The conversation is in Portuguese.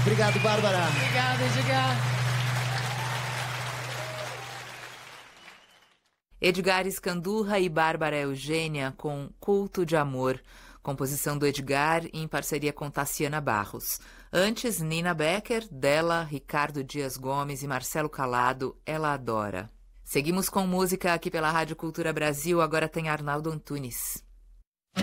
Obrigado, Bárbara. Obrigada, Edgar. Edgar Escandurra e Bárbara Eugênia com Culto de Amor, composição do Edgar em parceria com Tassiana Barros. Antes, Nina Becker, dela, Ricardo Dias Gomes e Marcelo Calado, Ela Adora. Seguimos com música aqui pela Rádio Cultura Brasil, agora tem Arnaldo Antunes.